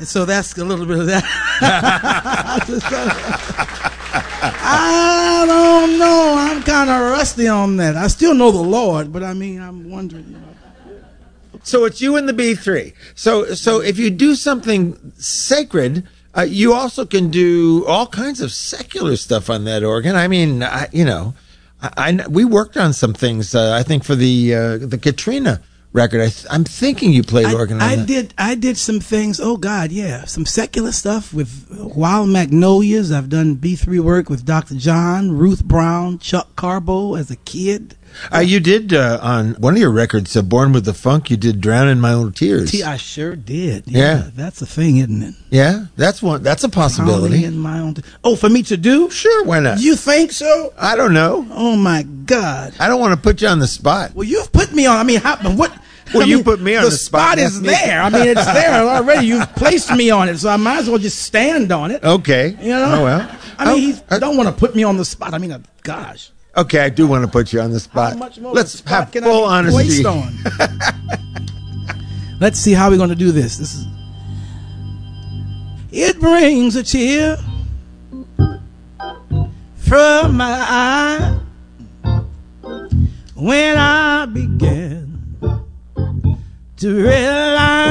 So that's a little bit of that. I don't know. I'm kind of rusty on that. I still know the Lord, but I mean, I'm wondering. You know. So it's you and the B3. So if you do something sacred, you also can do all kinds of secular stuff on that organ. I mean, we worked on some things. I think for the Katrina record. I'm thinking you played organ on that. I did some things. Oh God, yeah, some secular stuff with Wild Magnolias. I've done B3 work with Dr. John, Ruth Brown, Chuck Carbo as a kid. You did on one of your records, Born with the Funk. You did "Drown in My Own Tears." I sure did. Yeah, that's a thing, isn't it? Yeah, that's one. That's a possibility. Drowning in my own. For me to do? Sure, why not? You think so? I don't know. Oh my God! I don't want to put you on the spot. Well, you've put me on. I mean, what? Well, you put me on the spot. The spot is there. I mean, it's there already. You've placed me on it, so I might as well just stand on it. Okay. You know? Oh, well. I mean, I don't want to put me on the spot. I mean, gosh. Okay, I do want to put you on the spot. How much more Let's spot have full honesty. On? Let's see how we're going to do this. It brings a tear from my eye when I began to realize